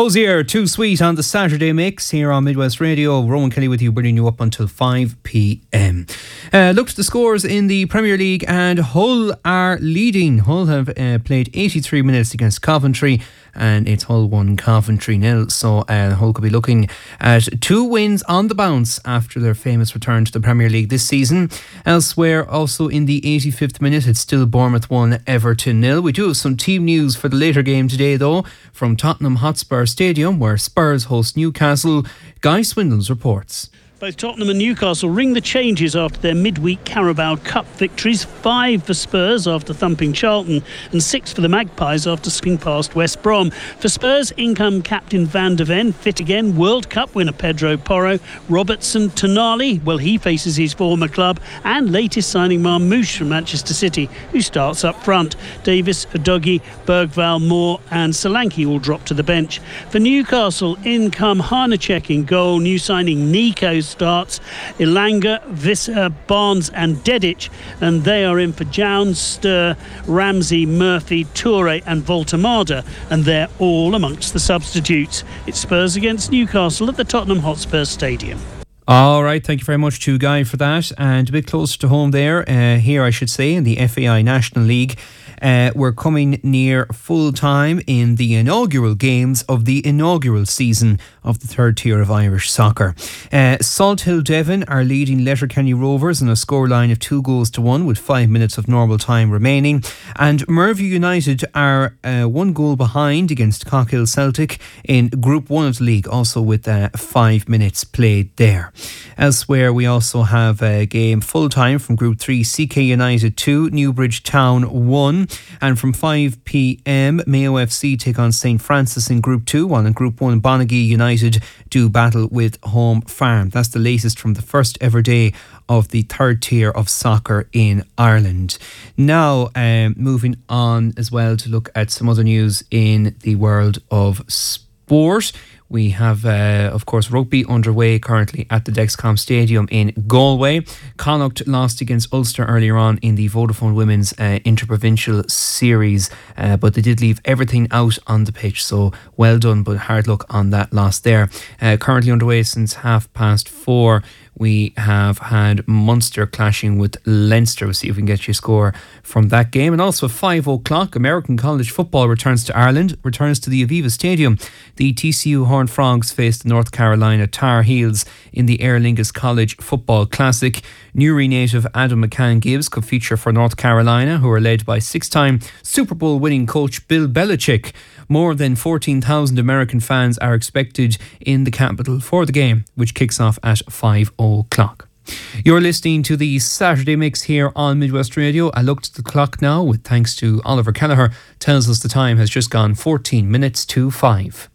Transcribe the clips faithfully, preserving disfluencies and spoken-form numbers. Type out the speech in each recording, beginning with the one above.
Hozier, Too Sweet on the Saturday Mix here on Midwest Radio. Rowan Kelly with you, bringing you up until five p.m. Uh, look at the scores in the Premier League, and Hull are leading. Hull have uh, played eighty-three minutes against Coventry, and it's Hull one, Coventry nil. So uh, Hull could be looking at two wins on the bounce after their famous return to the Premier League this season. Elsewhere, also in the eighty-fifth minute, it's still Bournemouth one, Everton nil. We do have some team news for the later game today, though, from Tottenham Hotspur Stadium, where Spurs host Newcastle. Guy Swindles reports. Both Tottenham and Newcastle ring the changes after their midweek Carabao Cup victories. Five for Spurs after thumping Charlton, and six for the Magpies after slipping past West Brom. For Spurs, income captain Van de Ven fit again. World Cup winner Pedro Porro. Robertson, Tonali, well, he faces his former club. And latest signing Marmoush from Manchester City, who starts up front. Davis, Udogie, Bergvall, Moore and Solanke all drop to the bench. For Newcastle, income Hanacek in goal. New signing Nico starts. Ilanga, Visser, Barnes and Dedic, and they are in for Jones, Stur, Ramsey, Murphy, Toure and Voltamada, and they're all amongst the substitutes. It's Spurs against Newcastle at the Tottenham Hotspur Stadium. All right, thank you very much to Guy for that. And a bit closer to home there, uh, here I should say, in the F A I National League, uh, we're coming near full time in the inaugural games of the inaugural season of the third tier of Irish soccer. Uh, Salt Hill Devon are leading Letterkenny Rovers on a scoreline of two goals to one with five minutes of normal time remaining. And Merview United are uh, one goal behind against Cockhill Celtic in Group one of the league, also with uh, five minutes played there. Elsewhere, we also have a game full time from Group three, C K United two, Newbridge Town one. And from five p.m, Mayo F C take on Saint Francis in Group two, while in Group one, Bonaghy United do battle with Home Farm. That's the latest from the first ever day of the third tier of soccer in Ireland. Now, um, moving on as well to look at some other news in the world of sport. We have, uh, of course, rugby underway currently at the Dexcom Stadium in Galway. Connacht lost against Ulster earlier on in the Vodafone Women's uh, Interprovincial Series, uh, but they did leave everything out on the pitch, so well done, but hard luck on that loss there. Uh, currently underway since half past four. We have had Munster clashing with Leinster. We'll see if we can get you a score from that game. And also at five o'clock, American college football returns to Ireland, returns to the Aviva Stadium. The T C U Horned Frogs face the North Carolina Tar Heels in the Aer Lingus College Football Classic. Newry native Adam McCann Gibbs could feature for North Carolina, who are led by six-time Super Bowl winning coach Bill Belichick. More than fourteen thousand American fans are expected in the capital for the game, which kicks off at five o'clock. You're listening to the Saturday Mix here on Midwest Radio. I looked at the clock now, with thanks to Oliver Kelleher, tells us the time has just gone fourteen minutes to five.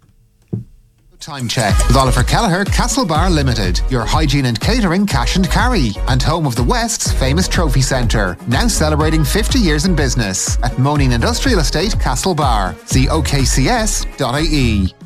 Time check with Oliver Kelleher, Castlebar Limited, your hygiene and catering cash and carry, and home of the West's famous trophy centre, now celebrating fifty years in business at Moaning Industrial Estate, Castlebar. See o k c s dot i e.